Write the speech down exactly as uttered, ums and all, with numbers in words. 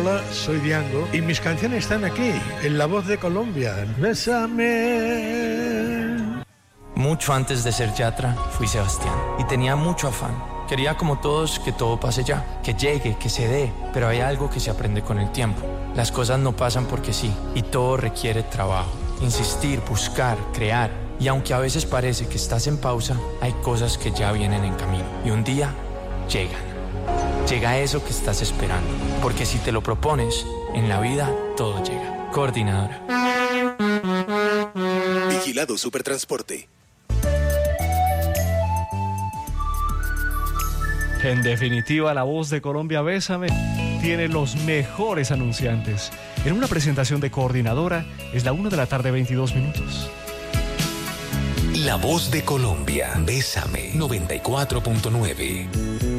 Hola, soy Diango y mis canciones están aquí, en La Voz de Colombia. Bésame. Mucho antes de ser Yatra, fui Sebastián y tenía mucho afán. Quería como todos que todo pase ya, que llegue, que se dé, pero hay algo que se aprende con el tiempo. Las cosas no pasan porque sí, y todo requiere trabajo. Insistir, buscar, crear. Y aunque a veces parece que estás en pausa, hay cosas que ya vienen en camino. Y un día, llegan. Llega eso que estás esperando. Porque si te lo propones, en la vida todo llega. Coordinadora. Vigilado Supertransporte. En definitiva, La Voz de Colombia, Bésame, tiene los mejores anunciantes. En una presentación de Coordinadora, es la una de la tarde, veintidós minutos. La Voz de Colombia, Bésame, noventa y cuatro punto nueve.